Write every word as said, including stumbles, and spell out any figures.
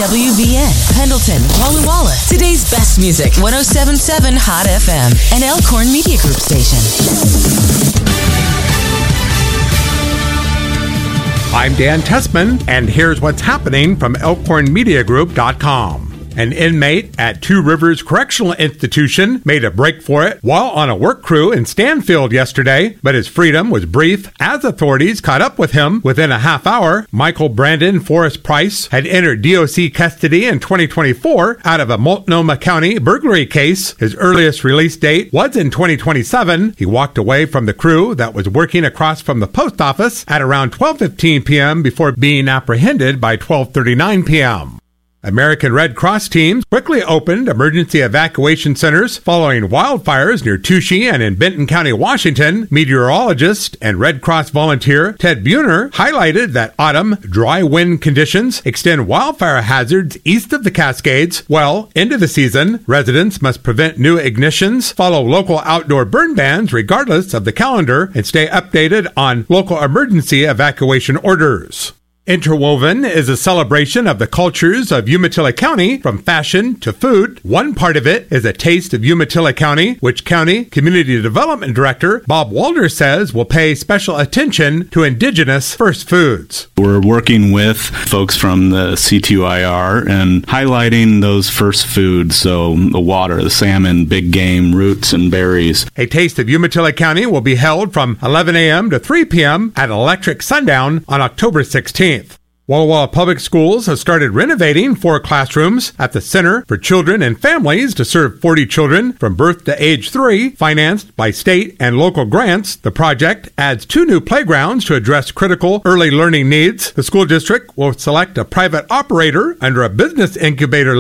W V N, Pendleton, Walla Walla. Today's best music, one oh seven point seven Hot F M, an Elkhorn Media Group station. I'm Dan Tessman, and here's what's happening from elkhorn media group dot com. An inmate at Two Rivers Correctional Institution made a break for it while on a work crew in Stanfield yesterday, but his freedom was brief as authorities caught up with him within a half hour. Michael Brandon Forrest Price had entered D O C custody in twenty twenty-four out of a Multnomah County burglary case. His earliest release date was in twenty twenty-seven. He walked away from the crew that was working across from the post office at around twelve fifteen p.m. before being apprehended by twelve thirty-nine p.m. American Red Cross teams quickly opened emergency evacuation centers following wildfires near Touchy and in Benton County, Washington. Meteorologist and Red Cross volunteer Ted Buhner highlighted that autumn dry wind conditions extend wildfire hazards east of the Cascades. Well into the season, residents must prevent new ignitions, follow local outdoor burn bans regardless of the calendar, and stay updated on local emergency evacuation orders. Interwoven is a celebration of the cultures of Umatilla County, from fashion to food. One part of it is a taste of Umatilla County, which County Community Development Director Bob Walder says will pay special attention to indigenous first foods. We're working with folks from the C two I R and highlighting those first foods, so the water, the salmon, big game, roots, and berries. A Taste of Umatilla County will be held from eleven a.m. to three p.m. at Electric Sundown on October sixteenth. Walla Walla Public Schools has started renovating four classrooms at the Center for Children and Families to serve forty children from birth to age three, financed by state and local grants. The project adds two new playgrounds to address critical early learning needs. The school district will select a private operator under a business incubator